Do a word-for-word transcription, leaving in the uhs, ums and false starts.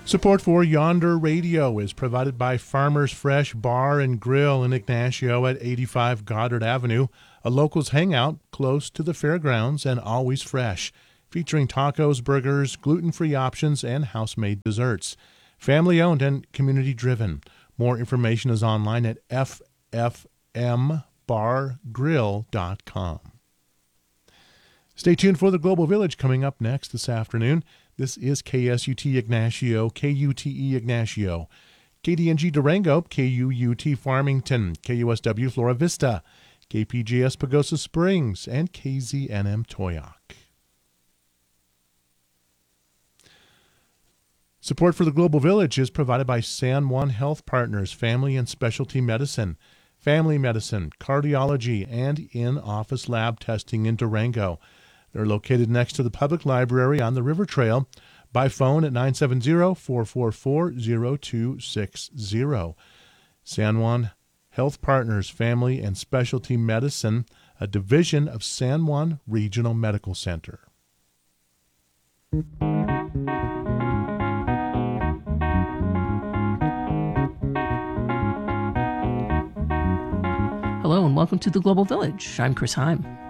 Support for Yonder Radio is provided by Farmers Fresh Bar and Grill in Ignacio at eighty-five Goddard Avenue, a locals hangout close to the fairgrounds and always fresh, featuring tacos, burgers, gluten-free options, and house-made desserts. Family-owned and community-driven. More information is online at f f m bar grill dot com. Stay tuned for the Global Village coming up next this afternoon. This is K S U T Ignacio, K U T E Ignacio, K D N G Durango, K U U T Farmington, K U S W Flora Vista, K P G S Pagosa Springs, and K Z N M Toyoak. Support for the Global Village is provided by San Juan Health Partners, Family and Specialty Medicine, Family Medicine, Cardiology, and in-office lab testing in Durango. They're located next to the public library on the River Trail. By phone at nine seven zero, four four four, zero two six zero. San Juan Health Partners, Family and Specialty Medicine, a division of San Juan Regional Medical Center. Hello and welcome to the Global Village. I'm Chris Heim.